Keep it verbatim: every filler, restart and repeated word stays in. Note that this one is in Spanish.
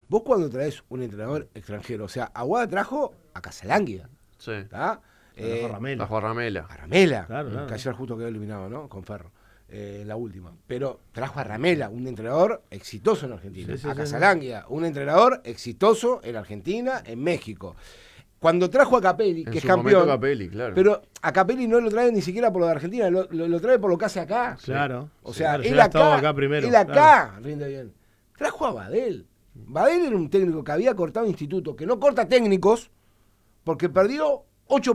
Vos cuando traes un entrenador extranjero, o sea, Aguada trajo a Casalanguia, Sí. ¿está? Eh, Ramela. Bajo a Ramela. A Ramela, Claro, claro. que ayer justo quedó eliminado, ¿no? Con Ferro, eh, en la última. Pero trajo a Ramela, un entrenador exitoso en Argentina. Sí, sí, a sí, Casalanguia, un entrenador exitoso en Argentina, en México. Cuando trajo a Capelli, En que es su campeón, momento Capelli, claro. pero a Capelli no lo trae ni siquiera por lo de Argentina, lo, lo, lo trae por lo que hace acá. Claro. O sea, claro, él llega todo acá, acá primero. él acá Claro. rinde bien. Trajo a Badel. Badel era un técnico que había cortado instituto, que no corta técnicos, porque perdió